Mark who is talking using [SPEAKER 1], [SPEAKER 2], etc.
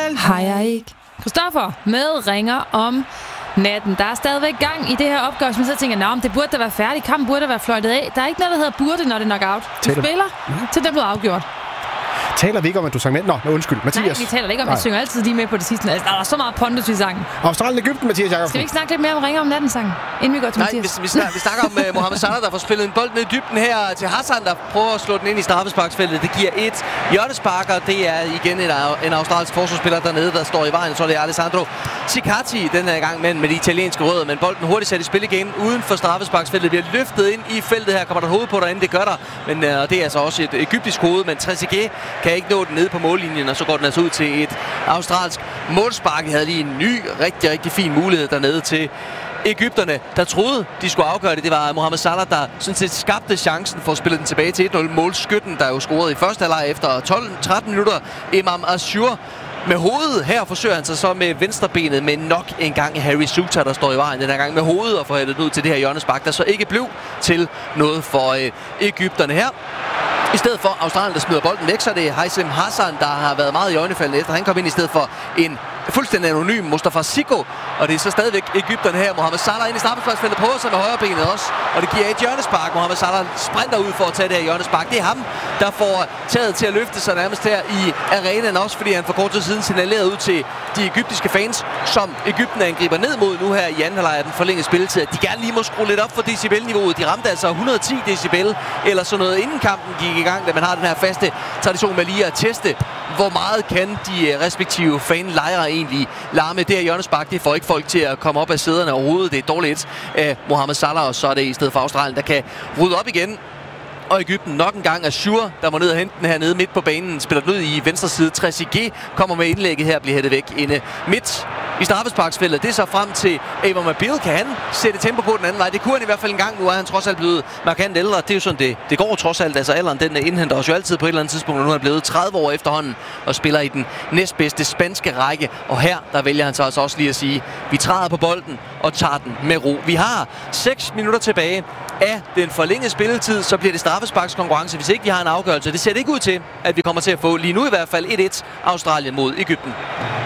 [SPEAKER 1] Michael.
[SPEAKER 2] Har jeg ikke. Christoffer med ringer om natten. Der er stadigvæk gang i det her opgør, som jeg så tænker, det burde da være færdigt. Kampen burde da være fløjtet af. Der er ikke noget, der hedder burde, når det er knockout. Du spiller, til det er blevet afgjort.
[SPEAKER 3] Taler vi ikke om, at du sang med? Nå, undskyld. Mathias.
[SPEAKER 2] Nej, vi taler ikke om, at jeg synger altid lige med på det sidste. Altså, der er så meget pondus i sangen.
[SPEAKER 3] Australien-Egypten, Mathias Jacobsen.
[SPEAKER 2] Skal vi ikke snakke lidt mere om ringer om natten sang, inden vi går til Mathias?
[SPEAKER 4] Vi snakker om Mohamed Salah, der får spillet en bold ned i dybden her til Hassan, der prøver at slå den ind i straffesparksfeltet. Det giver et hjørnespark, og det er igen en australsk forsvarsspiller dernede, der står i vejen. Så det er Alessandro Cicatti den her gang med de italienske rødder, men bolden hurtigt sat i spil igen uden for straffesparksfeltet. Bliver løftet ind i feltet her. Kommer der et hoved på derinde? Det gør der. Men det er altså også et egyptisk hoved, men Trezeguet kan ikke nå den ned på mållinjen, og så går den altså ud til et australsk målspark. De havde lige en ny, rigtig, rigtig fin mulighed dernede til egypterne, der troede, de skulle afgøre det. Det var Mohamed Salah, der sådan set skabte chancen for at spille den tilbage til 1-0. Målskytten, der jo scorede i første halvleg efter 12-13 minutter. Imam Ashour med hovedet. Her forsøger han sig så med venstrebenet, men nok en gang Harry Suter, der står i vejen den her gang med hovedet og får hættet ud til det her hjørnespark, der så ikke blev til noget for egypterne her. I stedet for Australien, der smider bolden væk, så er det Haitham Hassan, der har været meget i øjnefaldene efter. Han kom ind i stedet for en fuldstændig anonym Mustafa Siko. Og det er så stadigvæk egypterne her. Mohamed Salah ind i straffesparksfeltet, prøver sig med højrebenet også. Og det giver et hjørnespark. Mohamed Salah sprinter ud for at tage det her hjørnespark. Det er ham, der får taget til at løfte sig nærmest her i arenaen. Også fordi han for kort tid siden signalerede ud til de egyptiske fans, som Egypten angriber ned mod nu her i anden halvleg af den forlængede spilletid, at de gerne lige må skrue lidt op for decibelniveauet. De ramte altså 110 decibel eller sådan noget inden kampen gik i gang, da man har den her faste tradition med lige at teste, hvor meget kan de respektive fanlejre egentlig larme. Det her hjørnespark, det får ikke folk til at komme op af sæderne overhovedet. Det er dårligt af Mohamed Salah, og så er det i stedet for Australien, der kan rydde op igen. Og Egypten nok en gang Ashour, der må ned og hente den her nede midt på banen, spiller den ud i venstre side. Trezeguet kommer med indlægget her, bliver hættet væk inde midt i straffesparksfeltet. Det er så frem til Ava Mabil. Kan han sætte tempo på den anden vej? Det kunne han i hvert fald en gang. Nu er han trods alt blevet markant ældre. Det er jo sådan, det går trods alt. Altså alderen, den indhenter os jo altid på et eller andet tidspunkt. Og nu er han blevet 30 år efterhånden og spiller i den næstbedste spanske række. Og her, der vælger han så altså også lige at sige, vi træder på bolden og tager den med ro. Vi har 6 minutter tilbage af den forlængede spilletid, så bliver det straffesparkskonkurrence, hvis ikke vi har en afgørelse. Det ser det ikke ud til, at vi kommer til at få lige nu i hvert fald 1-1 Australien mod Egypten.